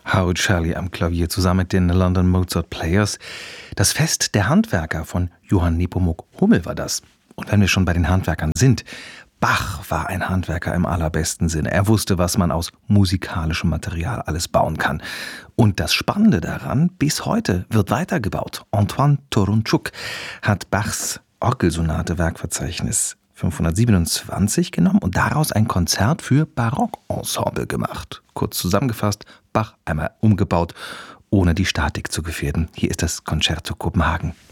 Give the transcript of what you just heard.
Howard Shirley am Klavier zusammen mit den London Mozart Players. Das Fest der Handwerker von Johann Nepomuk Hummel war das. Und wenn wir schon bei den Handwerkern sind, Bach war ein Handwerker im allerbesten Sinne. Er wusste, was man aus musikalischem Material alles bauen kann. Und das Spannende daran, bis heute wird weitergebaut. Antoine Torunczuk hat Bachs Orgelsonate-Werkverzeichnis 527 genommen und daraus ein Konzert für Barockensemble gemacht. Kurz zusammengefasst, Bach einmal umgebaut, ohne die Statik zu gefährden. Hier ist das Concerto Kopenhagen.